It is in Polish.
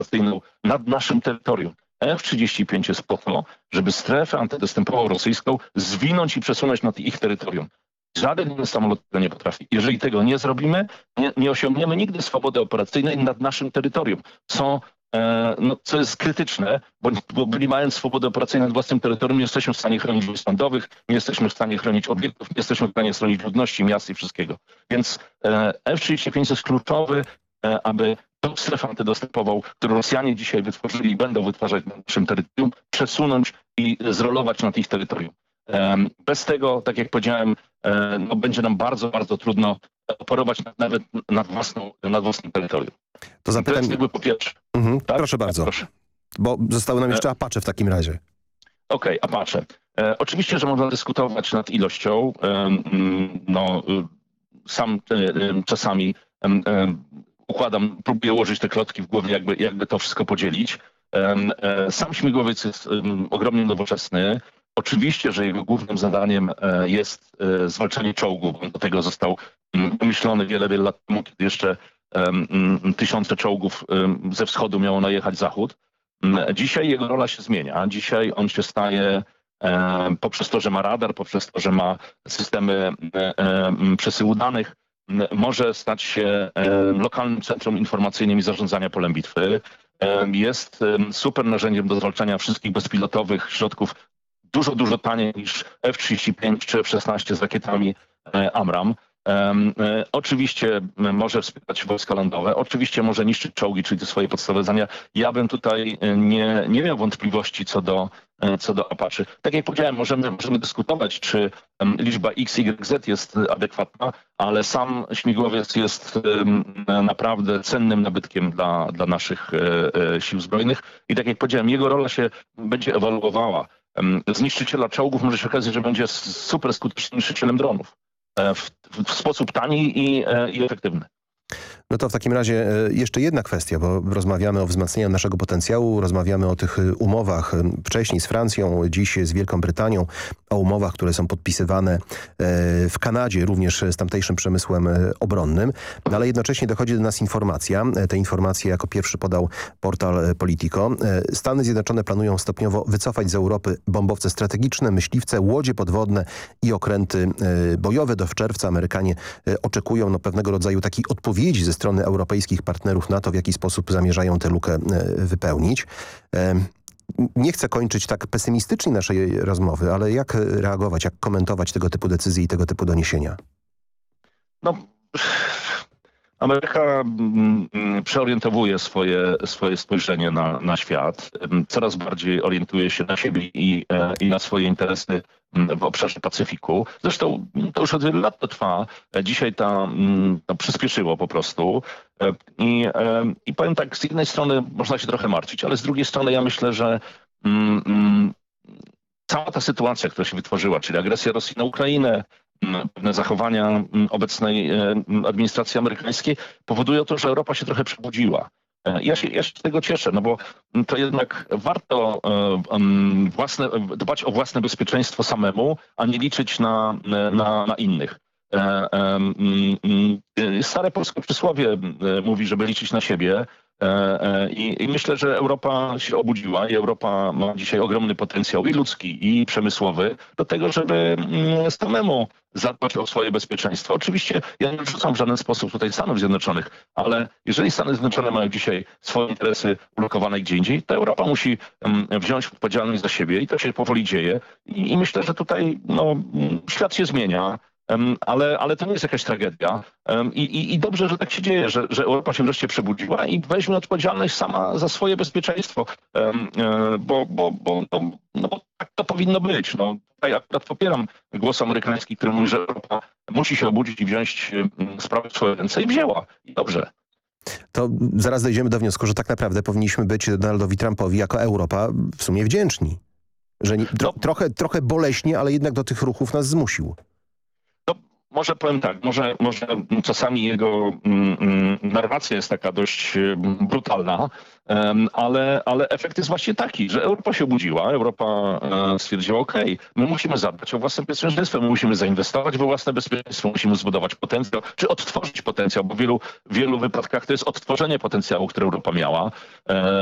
operacyjną nad naszym terytorium. F-35 jest po to, żeby strefę antydostępową rosyjską zwinąć i przesunąć nad ich terytorium. Żaden inny samolot tego nie potrafi. Jeżeli tego nie zrobimy, nie osiągniemy nigdy swobody operacyjnej nad naszym terytorium. Co jest krytyczne, bo nie mając swobody operacyjnej nad własnym terytorium, nie jesteśmy w stanie chronić wojsk lądowych, nie jesteśmy w stanie chronić obiektów, nie jesteśmy w stanie chronić ludności, miast i wszystkiego. Więc F-35 jest kluczowy, aby tą strefę antydostępową, którą Rosjanie dzisiaj wytworzyli i będą wytwarzać na naszym terytorium, przesunąć i zrolować nad ich terytorium. Bez tego, tak jak powiedziałem, będzie nam bardzo, bardzo trudno operować nawet nad własnym terytorium. To zapytam... To jest jakby po pierwsze. Tak? Proszę bardzo, Proszę. bo zostały nam jeszcze Apache w takim razie. Okej, Apache. Oczywiście, że można dyskutować nad ilością. Sam czasami próbuję ułożyć te klocki w głowie, jakby to wszystko podzielić. Sam śmigłowiec jest ogromnie nowoczesny. Oczywiście, że jego głównym zadaniem jest zwalczanie czołgów. Do tego został wymyślony wiele, wiele lat temu, kiedy jeszcze tysiące czołgów ze wschodu miało najechać zachód. Dzisiaj jego rola się zmienia. Dzisiaj on się staje poprzez to, że ma radar, poprzez to, że ma systemy przesyłu danych, może stać się lokalnym centrum informacyjnym i zarządzania polem bitwy. Jest super narzędziem do zwalczania wszystkich bezpilotowych środków dużo, dużo taniej niż F-35 czy F-16 z rakietami AMRAAM. Oczywiście może wspierać wojska lądowe, oczywiście może niszczyć czołgi, czyli te swoje podstawowe zadania. Ja bym tutaj nie miał wątpliwości co do Apache. Tak jak powiedziałem, możemy dyskutować, czy liczba X, Y, Z jest adekwatna, ale sam śmigłowiec jest naprawdę cennym nabytkiem dla naszych sił zbrojnych. I tak jak powiedziałem, jego rola się będzie ewoluowała. Z niszczyciela czołgów może się okazać, że będzie super skutecznym niszczycielem dronów. W sposób tani i efektywny. No to w takim razie jeszcze jedna kwestia, bo rozmawiamy o wzmacnianiu naszego potencjału, rozmawiamy o tych umowach wcześniej z Francją, dziś z Wielką Brytanią, o umowach, które są podpisywane w Kanadzie, również z tamtejszym przemysłem obronnym, no ale jednocześnie dochodzi do nas informacja, tę informację jako pierwszy podał portal Politico. Stany Zjednoczone planują stopniowo wycofać z Europy bombowce strategiczne, myśliwce, łodzie podwodne i okręty bojowe. Do czerwca Amerykanie oczekują pewnego rodzaju takiej odpowiedzi ze strony europejskich partnerów NATO, w jaki sposób zamierzają tę lukę wypełnić. Nie chcę kończyć tak pesymistycznie naszej rozmowy, ale jak reagować, jak komentować tego typu decyzje i tego typu doniesienia? Ameryka przeorientowuje swoje spojrzenie na świat. Coraz bardziej orientuje się na siebie i na swoje interesy w obszarze Pacyfiku. Zresztą to już od wielu lat to trwa. Dzisiaj to przyspieszyło po prostu. I powiem tak, z jednej strony można się trochę martwić, ale z drugiej strony ja myślę, że cała ta sytuacja, która się wytworzyła, czyli agresja Rosji na Ukrainę, pewne zachowania obecnej administracji amerykańskiej powodują to, że Europa się trochę przebudziła. Ja się z tego cieszę, bo to jednak warto dbać o własne bezpieczeństwo samemu, a nie liczyć na innych. Stare polskie przysłowie mówi, żeby liczyć na siebie. I myślę, że Europa się obudziła i Europa ma dzisiaj ogromny potencjał i ludzki, i przemysłowy do tego, żeby samemu zadbać o swoje bezpieczeństwo. Oczywiście ja nie wrzucam w żaden sposób tutaj Stanów Zjednoczonych, ale jeżeli Stany Zjednoczone mają dzisiaj swoje interesy ulokowane gdzie indziej, to Europa musi wziąć odpowiedzialność za siebie i to się powoli dzieje. I myślę, że tutaj świat się zmienia. Ale to nie jest jakaś tragedia. I dobrze, że tak się dzieje, że Europa się wreszcie przebudziła i weźmie odpowiedzialność sama za swoje bezpieczeństwo. Bo tak to powinno być. Tutaj akurat popieram głos amerykański, który mówi, że Europa musi się obudzić i wziąć sprawę w swoje ręce i wzięła. I dobrze. To zaraz dojdziemy do wniosku, że tak naprawdę powinniśmy być Donaldowi Trumpowi jako Europa w sumie wdzięczni. Że trochę boleśnie, ale jednak do tych ruchów nas zmusił. Może powiem tak, może czasami jego narracja jest taka dość brutalna, ale efekt jest właśnie taki, że Europa się obudziła, Europa stwierdziła, okej, my musimy zadbać o własne bezpieczeństwo, my musimy zainwestować we własne bezpieczeństwo, musimy zbudować potencjał, czy odtworzyć potencjał, bo w wielu wypadkach to jest odtworzenie potencjału, który Europa miała.